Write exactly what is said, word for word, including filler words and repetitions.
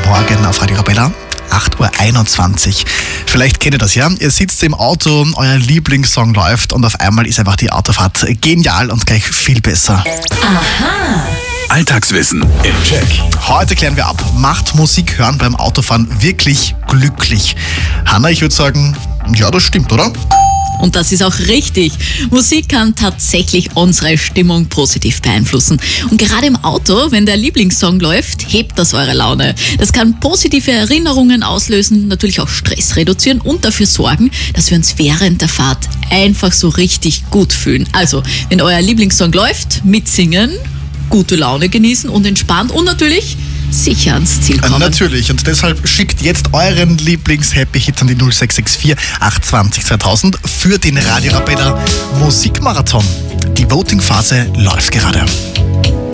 Morgen auf Radio Arabella. acht Uhr einundzwanzig. Vielleicht kennt ihr das, ja? Ihr sitzt im Auto, euer Lieblingssong läuft und auf einmal ist einfach die Autofahrt genial und gleich viel besser. Aha! Alltagswissen im Check. Heute klären wir ab, macht Musik hören beim Autofahren wirklich glücklich? Hanna, ich würde sagen, ja, das stimmt, oder? Und das ist auch richtig. Musik kann tatsächlich unsere Stimmung positiv beeinflussen. Und gerade im Auto, wenn der Lieblingssong läuft, hebt das eure Laune. Das kann positive Erinnerungen auslösen, natürlich auch Stress reduzieren und dafür sorgen, dass wir uns während der Fahrt einfach so richtig gut fühlen. Also, wenn euer Lieblingssong läuft, mitsingen, gute Laune genießen und entspannt und natürlich sicher ans Ziel kommen. Natürlich, und deshalb schickt jetzt euren Lieblings-Happy-Hit an die null sechs sechs vier acht zwei null zweitausend für den Radio Arabella Musikmarathon. Die Voting-Phase läuft gerade.